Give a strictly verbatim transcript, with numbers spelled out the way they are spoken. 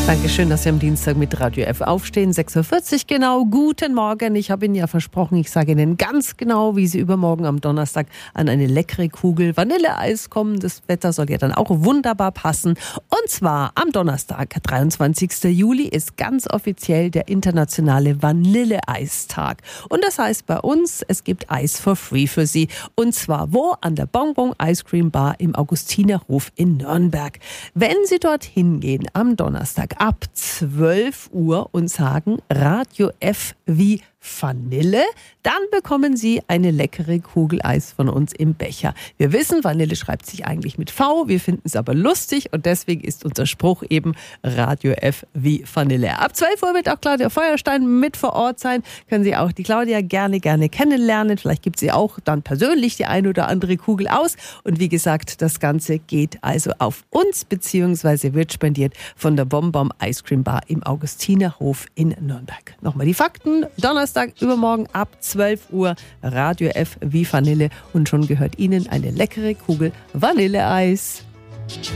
Dankeschön, dass Sie am Dienstag mit Radio F aufstehen. sechs Uhr vierzig genau. Guten Morgen. Ich habe Ihnen ja versprochen, ich sage Ihnen ganz genau, wie Sie übermorgen am Donnerstag an eine leckere Kugel Vanilleeis kommen. Das Wetter soll ja dann auch wunderbar passen. Und zwar am Donnerstag, dreiundzwanzigsten Juli, ist ganz offiziell der internationale Vanilleeistag. Und das heißt bei uns, es gibt Eis for free für Sie. Und zwar wo? An der Bonbon Ice Cream Bar im Augustinerhof in Nürnberg. Wenn Sie dorthin gehen am Donnerstag ab zwölf Uhr und sagen Radio F wie Vanille, dann bekommen Sie eine leckere Kugel Eis von uns im Becher. Wir wissen, Vanille schreibt sich eigentlich mit V, wir finden es aber lustig und deswegen ist unser Spruch eben Radio F wie Vanille. Ab zwölf Uhr wird auch Claudia Feuerstein mit vor Ort sein. Können Sie auch die Claudia gerne, gerne kennenlernen. Vielleicht gibt sie auch dann persönlich die eine oder andere Kugel aus. Und wie gesagt, das Ganze geht also auf uns beziehungsweise wird spendiert von der Bonbon Ice Cream Bar im Augustinerhof in Nürnberg. Nochmal die Fakten. Donnerstag übermorgen ab zwölf Uhr Radio F wie Vanille und schon gehört Ihnen eine leckere Kugel Vanilleeis.